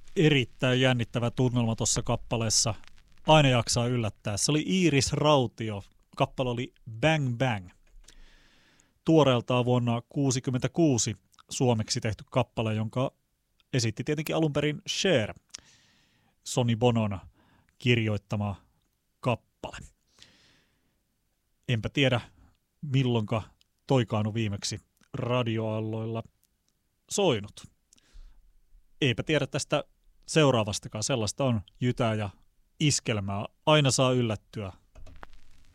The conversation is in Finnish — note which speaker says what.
Speaker 1: Erittäin jännittävä tunnelma tuossa kappaleessa. Aina jaksaa yllättää. Se oli Iiris Rautio. Kappale oli Bang Bang. Tuoreeltaan vuonna 1966 suomeksi tehty kappale, jonka esitti tietenkin alun perin Cher, Sonny Bonon kirjoittama kappale. Enpä tiedä, milloinka toikaan on viimeksi radioaalloilla soinut. Eipä tiedä tästä seuraavastakaan. Sellaista on jytää ja iskelmää. Aina saa yllättyä.